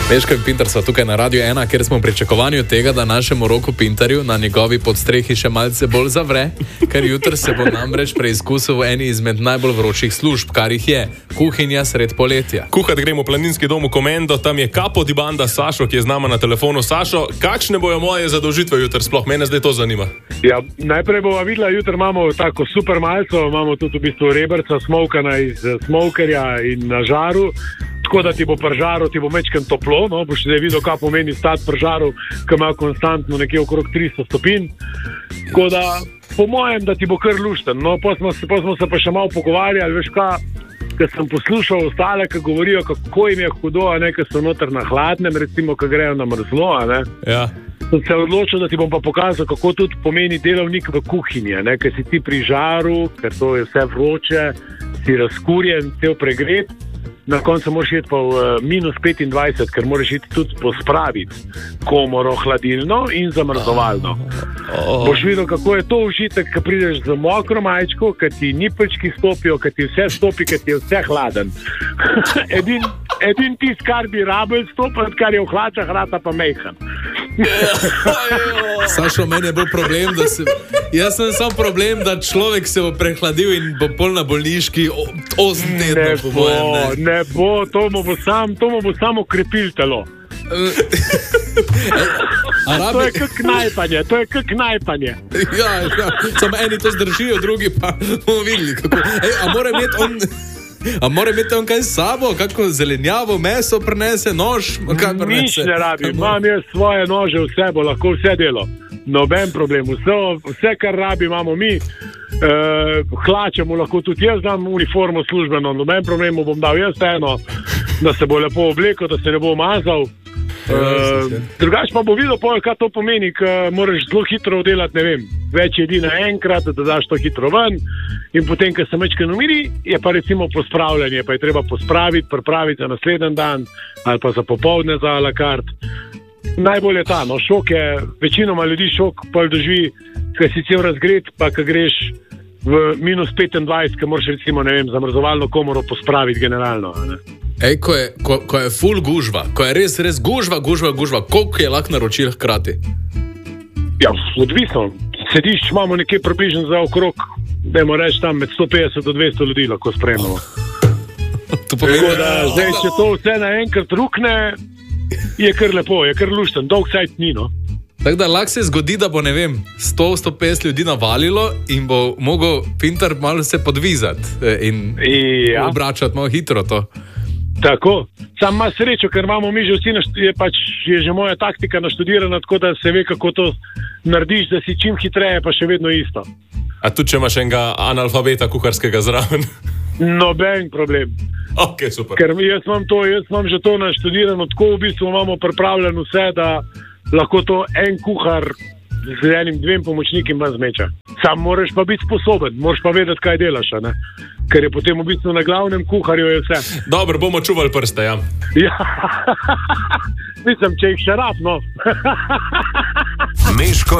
Meško in Pintar so tukaj na Radio 1, kjer smo v pričakovanju tega, da našemu Roku Pintarju na njegovi podstrehi še malce bolj zavre, ker jutri se bo namreč preizkusil v eni izmed najbolj vročih služb, kar jih je kuhinja sred poletja. Kuhat gremo v planinski dom v Komendo, tam je Capo di Banda Sašo, ki je z nama na telefonu. Sašo, kakšne bojo moje zadolžitve jutri sploh? Mene zdaj to zanima. Ja, najprej bova videla, jutri imamo tako super malco, imamo tudi v bistvu rebrca smokana iz smokerja in na žaru. Tako da ti bo pri žaru, ti bo mečken toplo, no, boš zdaj videl, kaj pomeni stati pri žaru, ki ima konstantno nekje okrog 300 stopinj. Tako da, po mojem, da ti bo kar lušten. No, pa smo se pa še malo pogovarjali, veš kaj, ker sem poslušal ostale, ki govorijo, kako jim je hudo, a ne, ker so noter na hladnem, recimo, ki grejo na mrzlo, a ne. Ja. Sem se odločil, da ti bom pa pokazal, kako tudi pomeni delovnik v kuhinji, ne, ker si ti pri žaru, ker to je vse vroče, si razkurjen, cel pregret. Na koncu moraš iti pa v minus 25, ker moraš iti tudi pospraviti komoro hladilno in zamrzovalno. Boš videl, kako je to užitek, ko prideš z mokro majčko, ko ti nipečki stopijo, ko ti vse stopi, ko ti je vse hladen. Edin tist, kar bi rabel stopiti, kar je v hlačah, rata pa mejhan. Sašo, meni je bil problem, jaz sem sam problem, da človek se bo prehladil in bo pol na bolniški 8 tednov, po mojem. Ne bo, to mu bo samo krepil telo. To je kak knajpanje. Ja, samo eni to zdržijo, drugi pa bomo videli, kako. A mora imeti on kaj s sabo, kako zelenjavo, meso prinese, nož, kaj prinese? Nič ne rabi, imam jaz svoje nože, vse bo lahko vse delo. Noben problem, vse kar rabi imamo mi, hlačemo lahko tudi jaz, dam uniformo službeno, noben problem, bom dal jaz eno, da se bo lepo oblekel, da se ne bo mazal. Drugač pa bo videl, kaj to pomeni, ker moraš zelo hitro oddelati, ne vem, več jedi naenkrat, da daš to hitro ven in potem, ko se mečken umiri, je pa recimo pospravljanje, pa je treba pospraviti, pripraviti za naslednji dan ali pa za popoldne za a la carte. Najbolj je ta, no, šok je, večinoma ljudi šok pa doživi, ker si cel razgret, pa ko greš v minus 25, ko moraš recimo, ne vem, zamrzovalno komoro pospraviti generalno, ne. Ej, ko je ful gužva, ko je res gužva, koliko je lahko naročil hkrati? Ja, odvisno. Sedišč imamo nekje približno za okrog, dajmo reči tam med 150 do 200 ljudi lahko spremljamo. Tako da zdaj, če to vse naenkrat rukne, je kar lepo, je kar lušten, dolg sajt ni, no. Tako da lahko se zgodi, da bo, ne vem, 100-150 ljudi navalilo in bo mogel Pintar malo se podvizati in obračati malo hitro to. Tako, sam ima srečo, ker imamo mi že vsi, je že moja taktika naštudirana, tako da se ve, kako to narediš, da si čim hitreje, pa še vedno isto. A tudi, če imaš enega analfabeta kuharskega zraven? Noben problem. Ok, super. Ker jaz imam že to naštudirano, tako v bistvu imamo pripravljeno vse, da lahko to en kuhar z enim 2 pomočniki ima zmeča. Sam moraš pa biti sposoben, moraš pa vedeti, kaj delaš, ne? Ker je potem v bistvu na glavnem kuharju je vse. Dobro, bomo čuvali prste, ja. Ja, mislim, če jih še rab, no.